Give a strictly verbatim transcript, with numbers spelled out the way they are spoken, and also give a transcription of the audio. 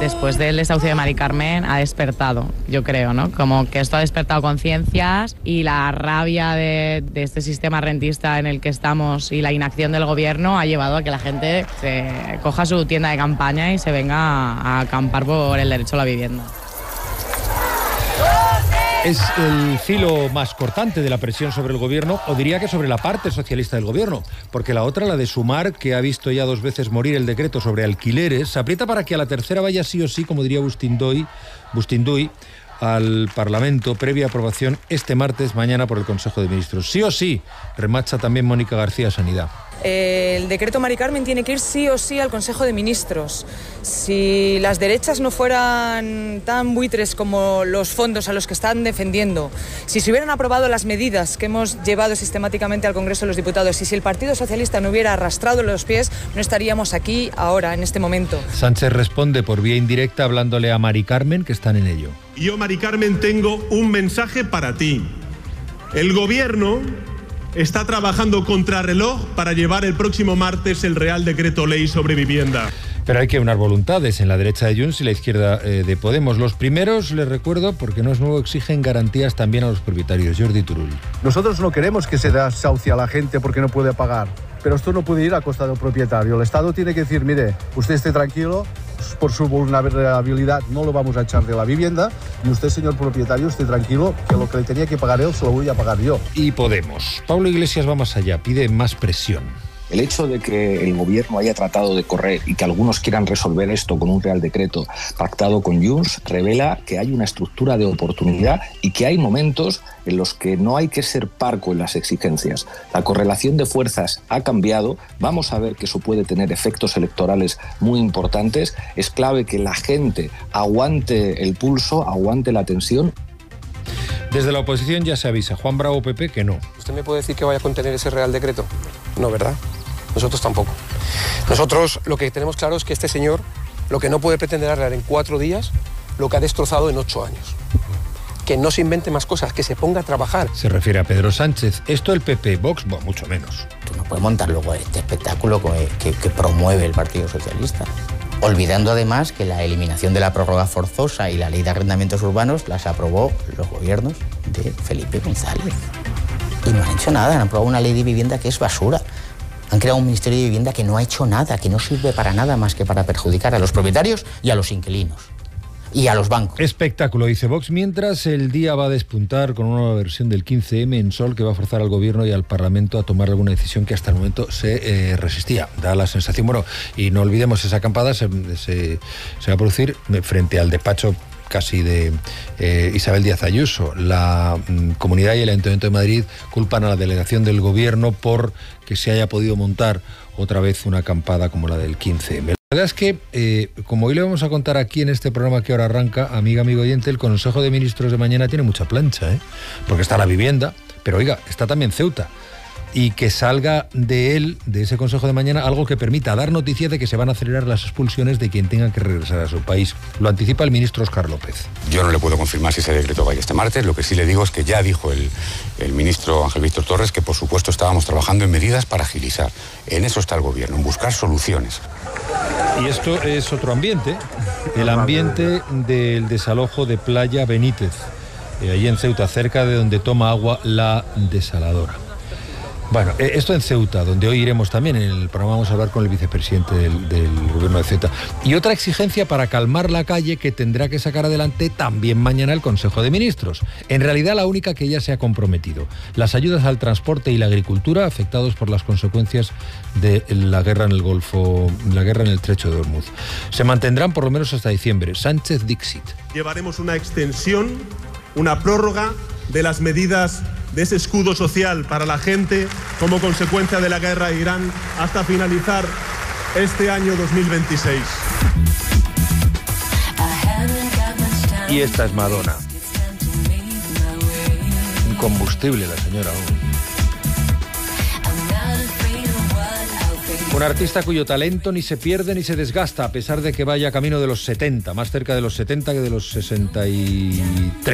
después del desahucio de Mari Carmen ha despertado, yo creo, ¿no? Como que esto ha despertado conciencias y la rabia de, de este sistema rentista en el que estamos y la inacción del gobierno ha llevado a que la gente se coja su tienda de campaña y se venga a, a acampar por el derecho a la vivienda. Es el filo más cortante de la presión sobre el gobierno, o diría que sobre la parte socialista del gobierno, porque la otra, la de Sumar, que ha visto ya dos veces morir el decreto sobre alquileres, se aprieta para que a la tercera vaya sí o sí, como diría Bustinduy, Bustinduy al Parlamento, previa aprobación este martes, mañana, por el Consejo de Ministros. Sí o sí, remacha también Mónica García, Sanidad. El decreto Mari Carmen tiene que ir sí o sí al Consejo de Ministros. Si las derechas no fueran tan buitres como los fondos a los que están defendiendo, si se hubieran aprobado las medidas que hemos llevado sistemáticamente al Congreso de los Diputados y si el Partido Socialista no hubiera arrastrado los pies, no estaríamos aquí ahora, en este momento. Sánchez responde por vía indirecta hablándole a Mari Carmen, que están en ello. Yo, Mari Carmen, tengo un mensaje para ti. El Gobierno está trabajando contrarreloj para llevar el próximo martes el Real Decreto Ley sobre vivienda. Pero hay que unar voluntades en la derecha de Junts y la izquierda eh, de Podemos. Los primeros, les recuerdo, porque no es nuevo, exigen garantías también a los propietarios. Jordi Turull. Nosotros no queremos que se desahucie a la gente porque no puede pagar, pero esto no puede ir a costa del propietario. El Estado tiene que decir, mire, usted esté tranquilo, por su vulnerabilidad no lo vamos a echar de la vivienda, y usted, señor propietario, esté tranquilo, que lo que le tenía que pagar él se lo voy a pagar yo. Y Podemos. Pablo Iglesias va más allá, pide más presión. El hecho de que el gobierno haya tratado de correr y que algunos quieran resolver esto con un Real Decreto pactado con Junts revela que hay una estructura de oportunidad y que hay momentos en los que no hay que ser parco en las exigencias. La correlación de fuerzas ha cambiado, vamos a ver que eso puede tener efectos electorales muy importantes. Es clave que la gente aguante el pulso, aguante la tensión. Desde la oposición ya se avisa, Juan Bravo P P, que no. ¿Usted me puede decir que vaya a contener ese Real Decreto? No, ¿verdad? Nosotros tampoco. Nosotros lo que tenemos claro es que este señor lo que no puede pretender arreglar en cuatro días lo que ha destrozado en ocho años. Que no se invente más cosas, que se ponga a trabajar. Se refiere a Pedro Sánchez. Esto el P P, Vox, bueno, mucho menos. Tú no puedes montar luego este espectáculo que, que, que promueve el Partido Socialista. Olvidando además que la eliminación de la prórroga forzosa y la ley de arrendamientos urbanos las aprobó los gobiernos de Felipe González. Y no han hecho nada, han aprobado una ley de vivienda que es basura. Han creado un ministerio de vivienda que no ha hecho nada, que no sirve para nada más que para perjudicar a los propietarios y a los inquilinos. Y a los bancos. Espectáculo, dice Vox, mientras el día va a despuntar con una nueva versión del quince eme en Sol que va a forzar al gobierno y al Parlamento a tomar alguna decisión que hasta el momento se eh, resistía. Da la sensación, bueno, y no olvidemos, esa acampada se, se, se va a producir frente al despacho casi de eh, Isabel Díaz Ayuso. La mm, Comunidad y el Ayuntamiento de Madrid culpan a la delegación del gobierno por que se haya podido montar otra vez una acampada como la del quince eme. La verdad es que, eh, como hoy le vamos a contar aquí en este programa que ahora arranca, amiga, amigo oyente, el Consejo de Ministros de mañana tiene mucha plancha, ¿eh? Porque está la vivienda, pero oiga, está también Ceuta. Y que salga de él, de ese Consejo de mañana, algo que permita dar noticia de que se van a acelerar las expulsiones de quien tenga que regresar a su país. Lo anticipa el ministro Óscar López. Yo no le puedo confirmar si ese decreto va a ir este martes. Lo que sí le digo es que ya dijo el, el ministro Ángel Víctor Torres que, por supuesto, estábamos trabajando en medidas para agilizar. En eso está el gobierno, en buscar soluciones. Y esto es otro ambiente, el ambiente del desalojo de Playa Benítez, eh, allí en Ceuta, cerca de donde toma agua la desaladora. Bueno, esto en Ceuta, donde hoy iremos también, en el programa vamos a hablar con el vicepresidente del, del gobierno de Ceuta. Y otra exigencia para calmar la calle que tendrá que sacar adelante también mañana el Consejo de Ministros. En realidad la única que ya se ha comprometido. Las ayudas al transporte y la agricultura afectados por las consecuencias de la guerra en el Golfo, la guerra en el Estrecho de Hormuz. Se mantendrán por lo menos hasta diciembre. Sánchez Dixit. Llevaremos una extensión, una prórroga de las medidas de ese escudo social para la gente como consecuencia de la guerra de Irán hasta finalizar este año dos mil veintiséis. Y esta es Madonna. Incombustible la señora. Un artista cuyo talento ni se pierde ni se desgasta, a pesar de que vaya camino de los setenta, más cerca de los setenta que de los sesenta y tres.